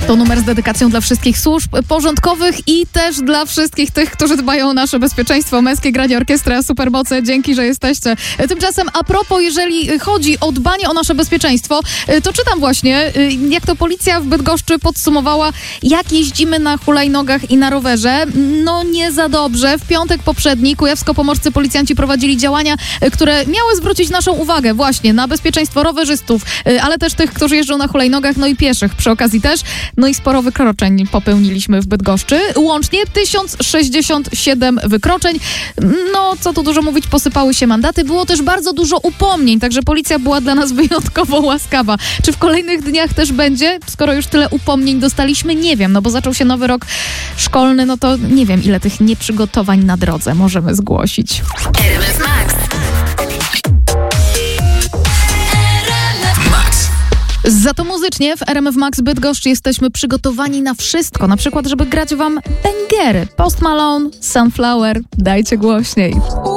To numer z dedykacją dla wszystkich służb porządkowych i też dla wszystkich tych, którzy dbają o nasze bezpieczeństwo. Męskie Granie Orkiestra Supermoce, dzięki, że jesteście. Tymczasem a propos, jeżeli chodzi o dbanie o nasze bezpieczeństwo, to czytam właśnie, jak to policja w Bydgoszczy podsumowała, jak jeździmy na hulajnogach i na rowerze. No nie za dobrze. W piątek poprzedni kujawsko-pomorscy policjanci prowadzili działania, które miały zwrócić naszą uwagę właśnie na bezpieczeństwo rowerzystów, ale też tych, którzy jeżdżą na hulajnogach, no i pieszych przy okazji też. No i sporo wykroczeń popełniliśmy w Bydgoszczy. Łącznie 1067 wykroczeń. No, co tu dużo mówić, posypały się mandaty. Było też bardzo dużo upomnień, także policja była dla nas wyjątkowo łaskawa. Czy w kolejnych dniach też będzie? Skoro już tyle upomnień dostaliśmy, nie wiem, no bo zaczął się nowy rok szkolny, no to nie wiem, ile tych nieprzygotowań na drodze możemy zgłosić. RMF Max. Za to muzycznie w RMF Max Bydgoszcz jesteśmy przygotowani na wszystko. Na przykład, żeby grać wam bęgery. Post Malone, Sunflower, dajcie głośniej.